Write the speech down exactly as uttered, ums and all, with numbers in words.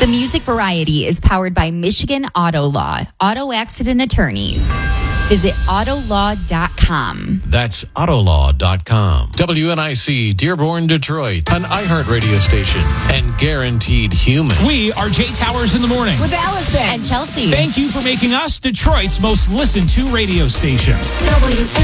The Music Variety is powered by Michigan Auto Law, auto accident attorneys. Visit auto law dot com. That's auto law dot com. W N I C, Dearborn, Detroit, an iHeartRadio station, and guaranteed human. We are Jay Towers in the morning. With Allison. And Chelsea. Thank you for making us Detroit's most listened to radio station. W N